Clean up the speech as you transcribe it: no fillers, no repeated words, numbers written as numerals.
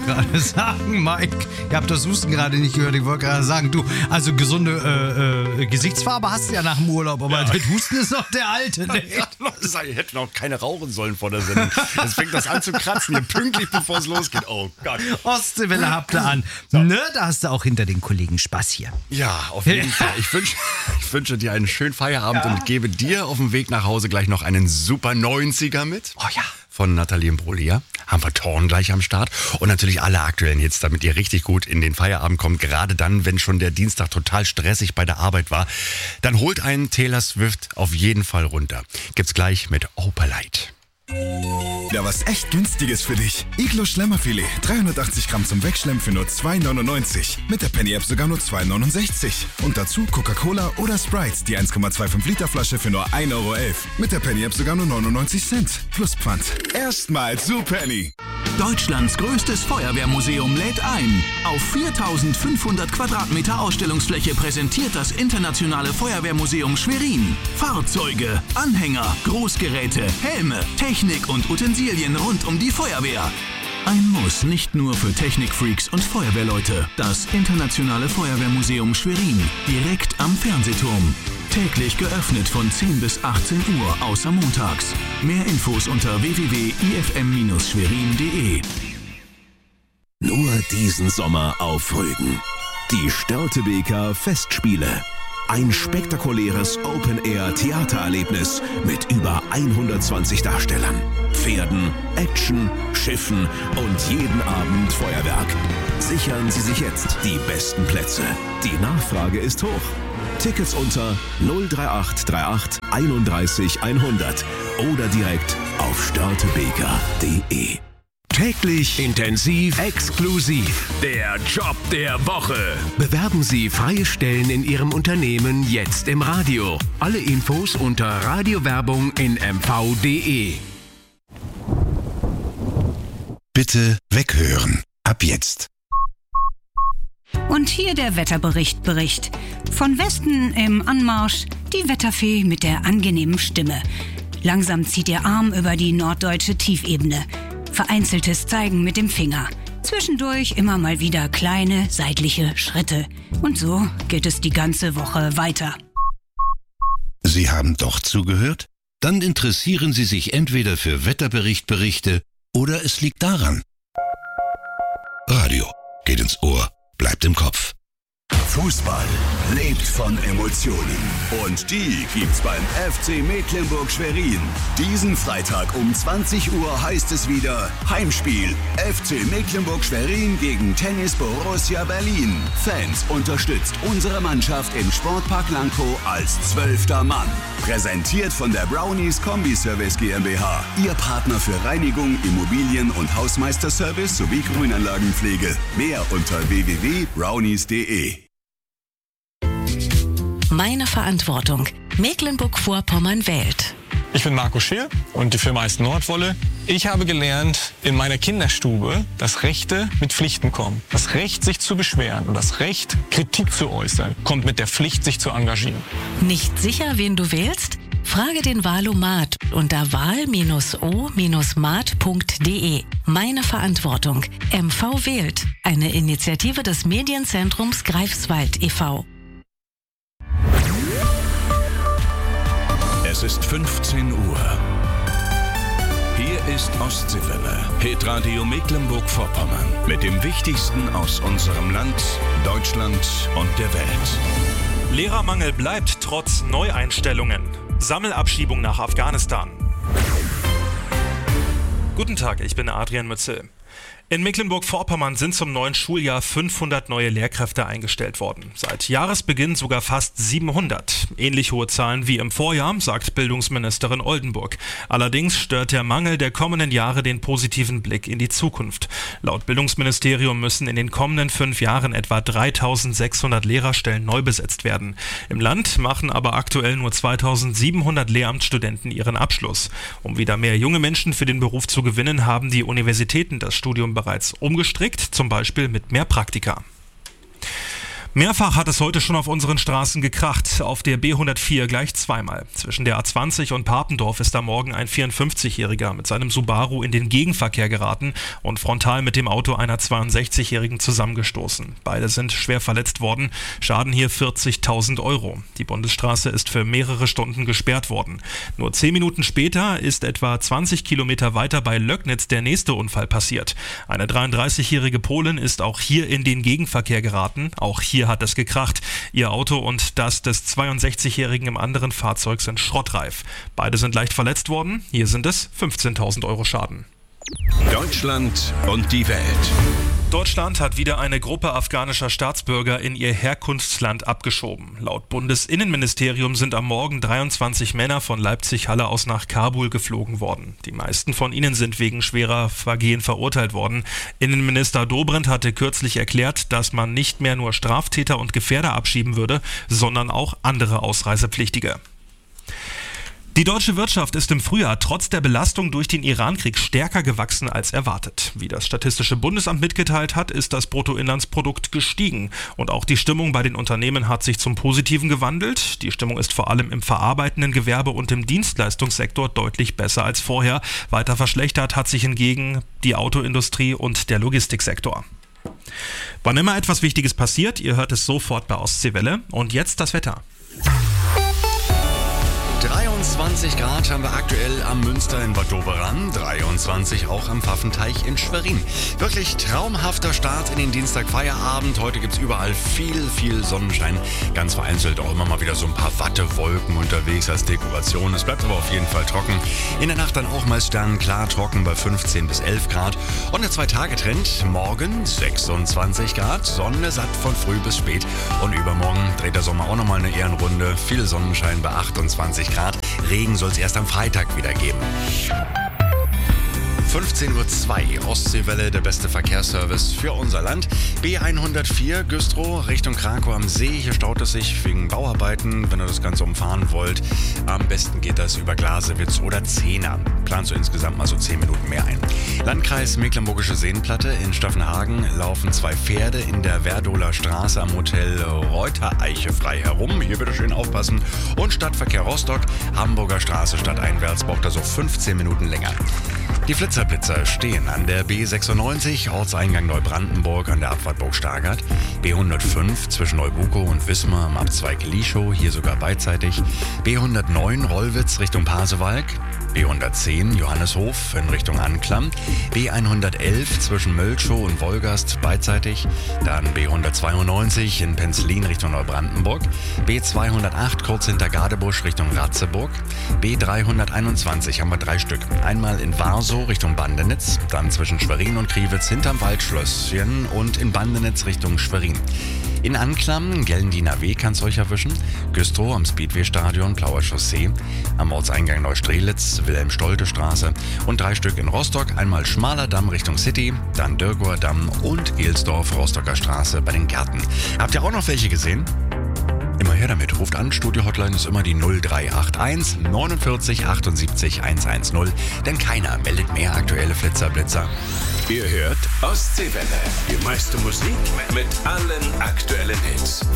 gerade sagen, Mike, ihr habt das Husten gerade nicht gehört. Ich wollte gerade sagen, du, also gesunde Gesichtsfarbe hast du ja nach dem Urlaub, aber der Husten ist noch der alte. Ne? Ihr hätten auch keine rauchen sollen vor der Sendung. Jetzt fängt das an zu kratzen, hier pünktlich, bevor es losgeht. Oh Gott. Ostseewelle habt ihr an. So. Ne, da hast du auch hinter den Kollegen Spaß hier. Ja, auf jeden Fall. Ich wünsche dir einen schönen Feierabend und gebe dir auf dem Weg nach Hause gleich noch einen super 90er mit. Oh ja. Von Nathalie Imbruglia. Haben wir Thorn gleich am Start. Und natürlich alle aktuellen Hits, damit ihr richtig gut in den Feierabend kommt. Gerade dann, wenn schon der Dienstag total stressig bei der Arbeit war. Dann holt einen Taylor Swift auf jeden Fall runter. Gibt's gleich mit Opalite. Ja, was echt Günstiges für dich. Iglo Schlemmerfilet, 380 Gramm zum Wegschlemmen für nur 2,99. Mit der Penny-App sogar nur 2,69. Und dazu Coca-Cola oder Sprite, die 1,25 Liter Flasche für nur 1,11 Euro. Mit der Penny-App sogar nur 99 Cent. Plus Pfand. Erstmal zu Penny. Deutschlands größtes Feuerwehrmuseum lädt ein. Auf 4.500 Quadratmeter Ausstellungsfläche präsentiert das Internationale Feuerwehrmuseum Schwerin Fahrzeuge, Anhänger, Großgeräte, Helme, Technik und Utensilien rund um die Feuerwehr. Ein Muss nicht nur für Technikfreaks und Feuerwehrleute. Das Internationale Feuerwehrmuseum Schwerin, direkt am Fernsehturm. Täglich geöffnet von 10 bis 18 Uhr, außer montags. Mehr Infos unter www.ifm-schwerin.de. Nur diesen Sommer auf Rügen. Die Störtebeker Festspiele. Ein spektakuläres Open-Air-Theatererlebnis mit über 120 Darstellern, Pferden, Action, Schiffen und jeden Abend Feuerwerk. Sichern Sie sich jetzt die besten Plätze. Die Nachfrage ist hoch. Tickets unter 03838 31 100 oder direkt auf störtebeker.de. Täglich, intensiv, exklusiv. Der Job der Woche. Bewerben Sie freie Stellen in Ihrem Unternehmen jetzt im Radio. Alle Infos unter Radiowerbung in mv.de. Bitte weghören. Ab jetzt. Und hier der Wetterbericht. Von Westen im Anmarsch die Wetterfee mit der angenehmen Stimme. Langsam zieht ihr Arm über die norddeutsche Tiefebene. Vereinzeltes Zeigen mit dem Finger. Zwischendurch immer mal wieder kleine seitliche Schritte. Und so geht es die ganze Woche weiter. Sie haben doch zugehört? Dann interessieren Sie sich entweder für Wetterberichte oder es liegt daran. Radio geht ins Ohr, bleibt im Kopf. Fußball lebt von Emotionen. Und die gibt's beim FC Mecklenburg-Schwerin. Diesen Freitag um 20 Uhr heißt es wieder Heimspiel. FC Mecklenburg-Schwerin gegen Tennis Borussia Berlin. Fans, unterstützt unsere Mannschaft im Sportpark Lankow als 12. Mann. Präsentiert von der Brownies Kombi-Service GmbH. Ihr Partner für Reinigung, Immobilien und Hausmeisterservice sowie Grünanlagenpflege. Mehr unter www.brownies.de. Meine Verantwortung. Mecklenburg-Vorpommern wählt. Ich bin Marco Schier und die Firma heißt Nordwolle. Ich habe gelernt in meiner Kinderstube, dass Rechte mit Pflichten kommen. Das Recht, sich zu beschweren und das Recht, Kritik zu äußern, kommt mit der Pflicht, sich zu engagieren. Nicht sicher, wen du wählst? Frage den Wahlomat unter wahl-o-mat.de. Meine Verantwortung. MV wählt. Eine Initiative des Medienzentrums Greifswald e.V. Es ist 15 Uhr. Hier ist Ostseewelle, Hitradio Mecklenburg-Vorpommern. Mit dem Wichtigsten aus unserem Land, Deutschland und der Welt. Lehrermangel bleibt trotz Neueinstellungen. Sammelabschiebung nach Afghanistan. Guten Tag, ich bin Adrian Mützel. In Mecklenburg-Vorpommern sind zum neuen Schuljahr 500 neue Lehrkräfte eingestellt worden. Seit Jahresbeginn sogar fast 700. Ähnlich hohe Zahlen wie im Vorjahr, sagt Bildungsministerin Oldenburg. Allerdings stört der Mangel der kommenden Jahre den positiven Blick in die Zukunft. Laut Bildungsministerium müssen in den kommenden 5 Jahren etwa 3600 Lehrerstellen neu besetzt werden. Im Land machen aber aktuell nur 2700 Lehramtsstudenten ihren Abschluss. Um wieder mehr junge Menschen für den Beruf zu gewinnen, haben die Universitäten das Studium bereits umgestrickt, zum Beispiel mit mehr Praktika. Mehrfach hat es heute schon auf unseren Straßen gekracht. Auf der B104 gleich zweimal. Zwischen der A20 und Papendorf ist am Morgen ein 54-Jähriger mit seinem Subaru in den Gegenverkehr geraten und frontal mit dem Auto einer 62-Jährigen zusammengestoßen. Beide sind schwer verletzt worden. Schaden hier 40.000 €. Die Bundesstraße ist für mehrere Stunden gesperrt worden. Nur 10 Minuten später ist etwa 20 Kilometer weiter bei Löcknitz der nächste Unfall passiert. Eine 33-jährige Polin ist auch hier in den Gegenverkehr geraten. Auch hier hat es gekracht. Ihr Auto und das des 62-Jährigen im anderen Fahrzeug sind schrottreif. Beide sind leicht verletzt worden. Hier sind es 15.000 € Schaden. Deutschland und die Welt. Deutschland hat wieder eine Gruppe afghanischer Staatsbürger in ihr Herkunftsland abgeschoben. Laut Bundesinnenministerium sind am Morgen 23 Männer von Leipzig-Halle aus nach Kabul geflogen worden. Die meisten von ihnen sind wegen schwerer Vergehen verurteilt worden. Innenminister Dobrindt hatte kürzlich erklärt, dass man nicht mehr nur Straftäter und Gefährder abschieben würde, sondern auch andere Ausreisepflichtige. Die deutsche Wirtschaft ist im Frühjahr trotz der Belastung durch den Irankrieg stärker gewachsen als erwartet. Wie das Statistische Bundesamt mitgeteilt hat, ist das Bruttoinlandsprodukt gestiegen. Und auch die Stimmung bei den Unternehmen hat sich zum Positiven gewandelt. Die Stimmung ist vor allem im verarbeitenden Gewerbe und im Dienstleistungssektor deutlich besser als vorher. Weiter verschlechtert hat sich hingegen die Autoindustrie und der Logistiksektor. Wann immer etwas Wichtiges passiert, ihr hört es sofort bei Ostseewelle. Und jetzt das Wetter. 23 Grad haben wir aktuell am Münster in Bad Doberan, 23 auch am Pfaffenteich in Schwerin. Wirklich traumhafter Start in den Dienstagfeierabend. Heute gibt es überall viel Sonnenschein. Ganz vereinzelt auch immer mal wieder so ein paar Wattewolken unterwegs als Dekoration. Es bleibt aber auf jeden Fall trocken. In der Nacht dann auch mal sternklar trocken bei 15 bis 11 Grad. Und der 2-Tage-Trend, morgen 26 Grad, Sonne satt von früh bis spät. Und übermorgen dreht der Sommer auch nochmal eine Ehrenrunde. Viel Sonnenschein bei 28 Grad. Regen soll es erst am Freitag wieder geben. 15:02 Uhr, Ostseewelle, der beste Verkehrsservice für unser Land. B104 Güstrow Richtung Krakau am See. Hier staut es sich wegen Bauarbeiten. Wenn ihr das Ganze umfahren wollt, am besten geht das über Glasewitz oder Zehner. Planst du insgesamt mal so 10 Minuten mehr ein. Landkreis Mecklenburgische Seenplatte in Staffenhagen laufen 2 Pferde in der Werdoler Straße am Hotel Reutereiche frei herum. Hier bitte schön aufpassen. Und Stadtverkehr Rostock, Hamburger Straße stadteinwärts, braucht also 15 Minuten länger. Die Blitzerblitzer stehen an der B96, Ortseingang Neubrandenburg an der Abfahrtburg Stargard, B105 zwischen Neubukow und Wismar am Abzweig Lieschow, hier sogar beidseitig, B109 Rollwitz Richtung Pasewalk, B110 Johanneshof in Richtung Anklam, B111 zwischen Mölschow und Wolgast beidseitig, dann B192 in Penzlin Richtung Neubrandenburg, B208 kurz hinter Gadebusch Richtung Ratzeburg, B321 haben wir 3 Stück, einmal in Warsow Richtung Bandenitz, dann zwischen Schwerin und Kriwitz hinterm Waldschlösschen und in Bandenitz Richtung Schwerin. In Anklam, Gellendiener Weg kann es euch erwischen, Güstrow am Speedway-Stadion, Blauer Chaussee, am Ortseingang Neustrelitz, Wilhelm-Stolte-Straße und 3 Stück in Rostock, einmal Schmaler Damm Richtung City, dann Dürgower Damm und Gelsdorf, Rostocker Straße bei den Gärten. Habt ihr auch noch welche gesehen? Immer her damit, ruft an, Studio-Hotline ist immer die 0381 49 78 110, denn keiner meldet mehr aktuelle Flitzer-Blitzer. Ihr hört Ostseewelle. Die meiste Musik mit allen aktuellen Hits.